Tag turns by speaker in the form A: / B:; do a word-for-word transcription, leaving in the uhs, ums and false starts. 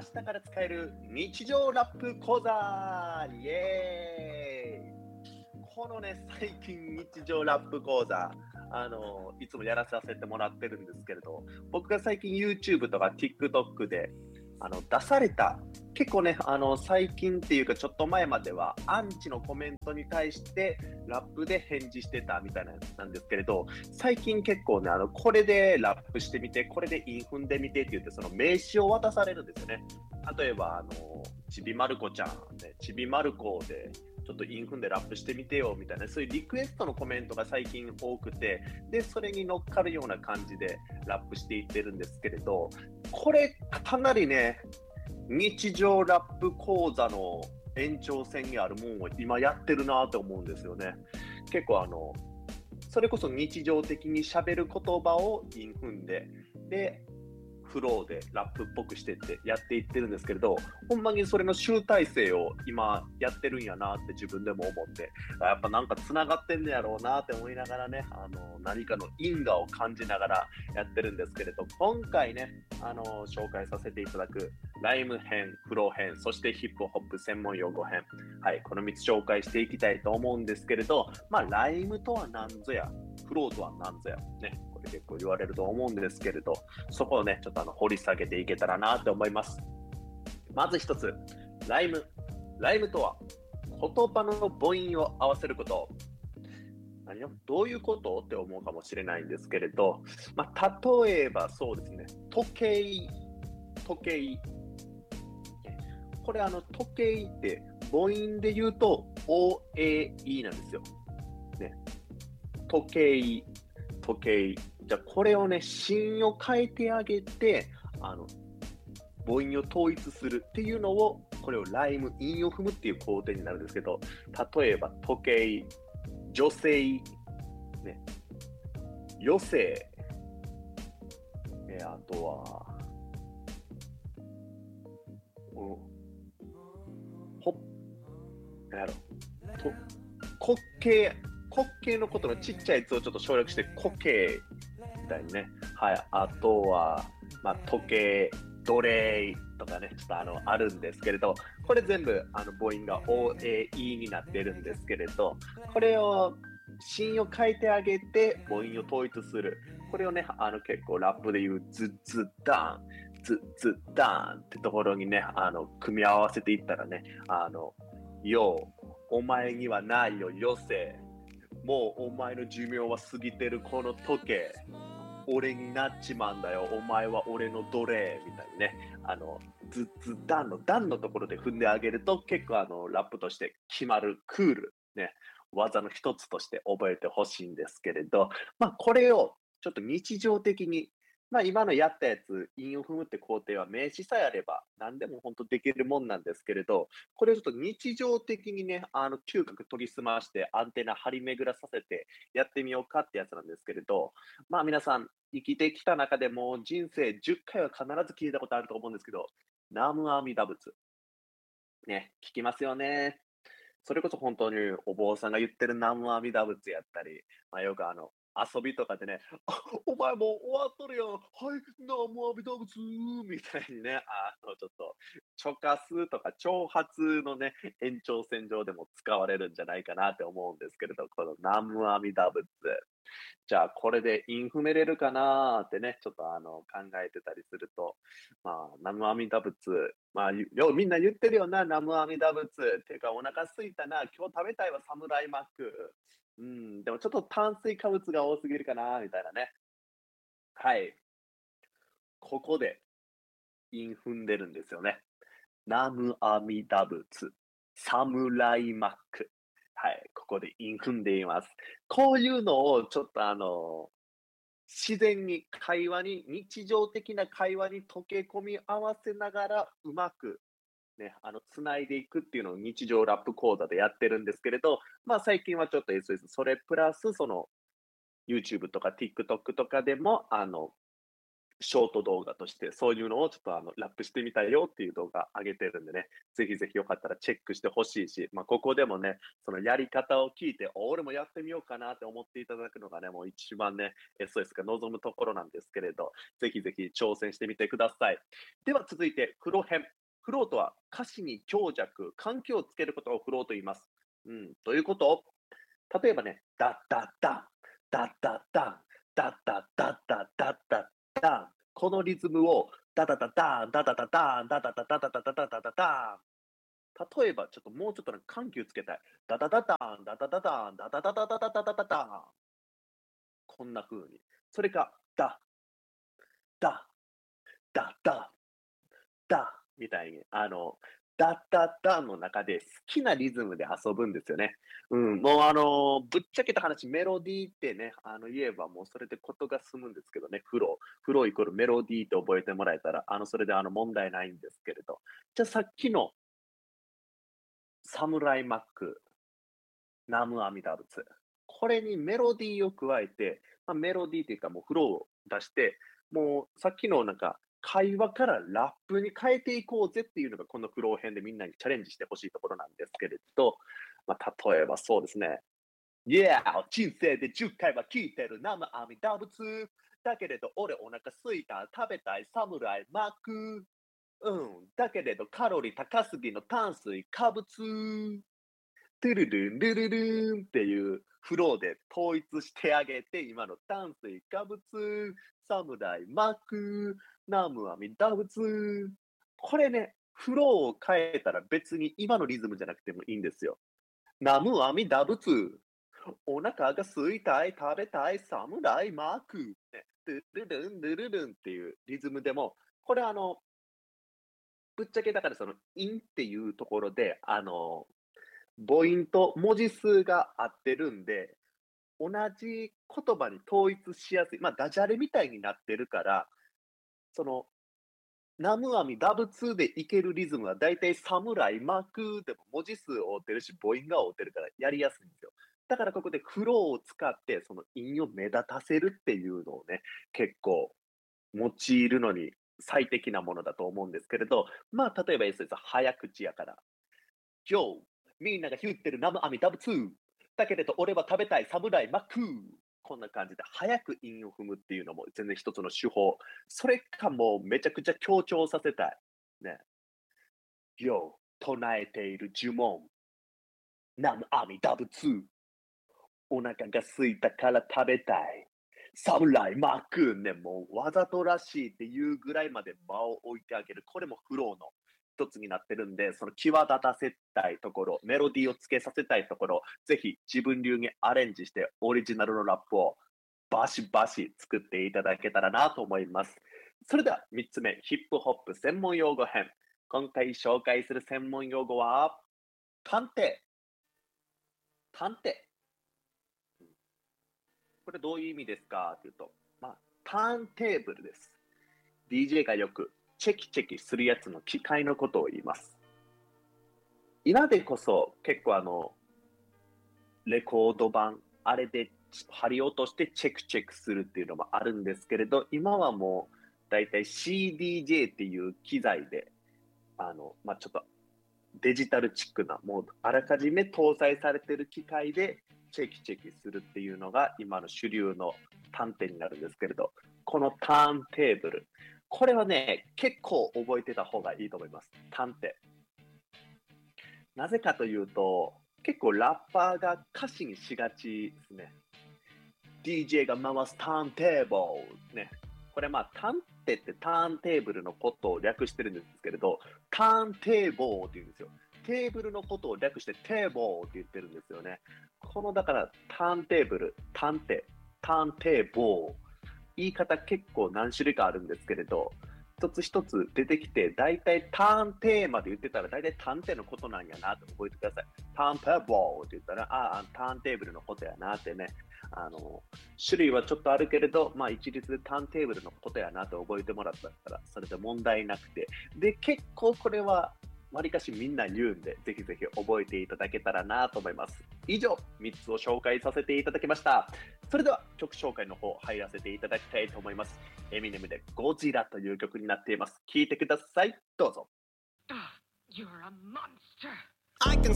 A: 日から使える日常ラップ講座イエーイ。このね、最近日常ラップ講座、あのいつもやらさせてもらってるんですけれど、僕が最近 YouTube とか TikTok であの出された、結構ね、あの最近っていうかちょっと前まではアンチのコメントに対してラップで返事してたみたいななんですけれど、最近結構ね、あのこれでラップしてみて、これで韻踏んでみてって言って、その名刺を渡されるんですよね。例えば、あのちびまる子ちゃんで、ちびまる子でちょっと韻踏んでラップしてみてよみたいな、そういうリクエストのコメントが最近多くて、でそれに乗っかるような感じでラップしていってるんですけれど、これかなりね、日常ラップ講座の延長線にあるもんを今やってるなと思うんですよね。結構あのそれこそ日常的に喋る言葉を韻踏んで、でフローでラップっぽくしてってやっていってるんですけれど、ほんまにそれの集大成を今やってるんやなって自分でも思って、やっぱなんか繋がってんねやろうなって思いながらね、あの何かの因果を感じながらやってるんですけれど、今回ね、あの紹介させていただくライム編、フロー編、そしてヒップホップ専門用語編、はい、このみっつ紹介していきたいと思うんですけれど、まあライムとは何ぞや、フローとは何ぞやね、これ結構言われると思うんですけれど、そこをねちょっとあの掘り下げていけたらなと思います。まず一つ、ライム。ライムとは言葉の母音を合わせること。何よ、どういうことって思うかもしれないんですけれど、まあ、例えばそうですね、時計、時計。これあの時計って母音で言うと オーエーイー なんですよ。ね、時計、時計。じゃあこれをね、子音を変えてあげて、あの母音を統一するっていうのを、これをライム、韻を踏むっていう工程になるんですけど、例えば時計、女性、ね、余生、えーあとは、うん、ほ、なんやろ、と、滑稽、滑稽のことのちっちゃいやつをちょっと省略して、滑稽みたいにね。はい。あとは、まあ、時計、奴隷とかね、ちょっとあの、あるんですけれど、これ全部、あの、母音が オーエーイー になってるんですけれど、これを、子音を変えてあげて、母音を統一する。これをね、あの、結構ラップで言う、ズズダン、ズズダンってところにね、あの、組み合わせていったらね、あの、よう、お前にはないよ、余生。もうお前の寿命は過ぎてるこの時計。俺になっちまうんだよ、お前は俺の奴隷みたいにね、あの、ず、ず、段の、段のところで踏んであげると、結構あの、ラップとして決まる、クール、ね、技の一つとして覚えてほしいんですけれど、まあ、これをちょっと日常的に、まあ、今のやったやつ、韻を踏むって工程は名詞さえあれば何でも本当できるもんなんですけれど、これをちょっと日常的にね、あの、嗅覚研ぎ澄ましてアンテナ張り巡らさせてやってみようかってやつなんですけれど、まあ皆さん生きてきた中でも人生じゅっかいは必ず聞いたことあると思うんですけど、南無阿弥陀仏。ね、聞きますよね。それこそ本当にお坊さんが言ってる南無阿弥陀仏やったり、まあ、よくあの、遊びとかでね、あ、お前もう終わっとるやん。はい、南無阿弥陀仏みたいにね、あの、ちょっと、諸化数とか挑発のね、延長線上でも使われるんじゃないかなって思うんですけれど、この南無阿弥陀仏。じゃあこれでイン踏めれるかなーってね、ちょっとあの考えてたりすると、まあ、南無阿弥陀仏、まあ、よみんな言ってるよな、南無阿弥陀仏。っていうか、お腹すいたな、今日食べたいはサムライマック。うん、でもちょっと炭水化物が多すぎるかな、みたいなね。はい。ここで、イン踏んでるんですよね。南無阿弥陀仏、サムライマック。はい、ここでイン踏んでいます。こういうのをちょっとあの、自然に会話に、日常的な会話に溶け込み合わせながら、うまくね、あの、繋いでいくっていうのを日常ラップ講座でやってるんですけれど、まあ最近はちょっと エスエス、それプラスその YouTube とか TikTok とかでも、あの、 ショート動画として、そういうのをちょっとあのラップしてみたよっていう動画上げてるんでね、ぜひぜひよかったらチェックしてほしいし、まあ、ここでもね、そのやり方を聞いて、お俺もやってみようかなって思っていただくのがね、もう一番ね、エスオーエス が望むところなんですけれど、ぜひぜひ挑戦してみてください。では続いて、フロー編。フローとは歌詞に強弱、環境をつけることをフローと言います。うん、ということ例えばね、ダッダッダン、ダッダッダン、ダッダッダッダッダッダッダン。このリズムをダダダダン、ダダダダン、ダダダダダダダダダダダン。例えば、ちょっともうちょっとなんか緩急つけたい。ダダダダン、ダダダダン、ダダダダダダダダダダン。こんな風に。それか、ダ、ダ、ダ、ダ、ダみたいに、あの、ダッダッダンの中で好きなリズムで遊ぶんですよね。うん、もうあの、ぶっちゃけた話、メロディーってね、あの、言えばもうそれでことが済むんですけどね、フロー。フローイコールメロディーって覚えてもらえたら、あの、それであの、問題ないんですけれど。じゃあさっきのサムライマック、ナムアミダ仏。これにメロディーを加えて、まあ、メロディーっていうかもうフローを出して、もうさっきのなんか会話からラップに変えていこうぜっていうのがこのフロー編でみんなにチャレンジしてほしいところなんですけれど、まあ、例えばそうですね。Yeah! 人生でじゅっかいは聞いてる生阿弥陀仏。だけれど俺お腹すいた食べたい侍マック。うん。だけれどカロリー高すぎの炭水化物。トゥルルンルルルンっていうフローで統一してあげて、今の炭水化物、侍マック、ナムアミダ仏。これね、フローを変えたら別に今のリズムじゃなくてもいいんですよ。ナムアミダ仏。お腹が空いたい、食べたい、侍マーク。ね、トゥルルンルルルンっていうリズムでも、これあの、ぶっちゃけだからその、インっていうところで、あの、母音と文字数が合ってるんで、同じ言葉に統一しやすい。まあ、ダジャレみたいになってるから、その、ナムアミダブツーでいけるリズムはだいたいサムライマクでも文字数を追ってるし、母音が追ってるからやりやすいんですよ。だからここでフローを使ってその韻を目立たせるっていうのをね、結構用いるのに最適なものだと思うんですけれど、まあ例えば エスエス 早口やから、今日みんなが言ってるナムアミダブツーだけれど俺は食べたいサムライマクこんな感じで早く韻を踏むっていうのも全然一つの手法。それかもうめちゃくちゃ強調させたい。ね。よ、唱えている呪文。ナムアミダブツー。お腹が空いたから食べたい。サムライマークね、もうわざとらしいっていうぐらいまで場を置いてあげる。これもフローの一つになってるんで、その際立たせたいところ、メロディーをつけさせたいところ、ぜひ自分流にアレンジしてオリジナルのラップをバシバシ作っていただけたらなと思います。それではみっつめ、ヒップホップ専門用語編。今回紹介する専門用語は、探偵。探偵。これどういう意味ですかというと、まあ、ターンテーブルです。ディージェー がよくチェキチェキするやつの機械のことを言います。今でこそ結構あの、レコード版、あれで貼り落としてチェックチェックするっていうのもあるんですけれど、今はもうだいたい シーディージェー っていう機材で、あの、まあ、ちょっとデジタルチックな、もうあらかじめ搭載されている機械でチェキチェキするっていうのが今の主流の探偵になるんですけれど、このターンテーブル、これはね、結構覚えてた方がいいと思います。探偵。なぜかというと、結構ラッパーが歌詞にしがちですね。ディージェー が回すターンテーブル。ね。これまあ、探偵ってターンテーブルのことを略してるんですけれど、ターンテーブルって言うんですよ。テーブルのことを略してテーブルって言ってるんですよね。このだからターンテーブル、探偵、ターンテーブル。言い方結構何種類かあるんですけれど、一つ一つ出てきて、だいたいターンテーマで言ってたら、だいたい探偵のことなんやなって覚えてください。ターンテーブルって言ったら、ああ、ターンテーブルのことやなってね。あの、種類はちょっとあるけれど、まあ一律でターンテーブルのことやなって覚えてもらったら、それで問題なくて。で、結構これはわりかしみんな言うんで、ぜひぜひ覚えていただけたらなと思います。以上、みっつを紹介させていただきました。それでは曲紹介の方入らせていただきたいと思います。エミネムでゴジラという曲になっています。聴いてください。どうぞ。
B: You're a monster.
C: I can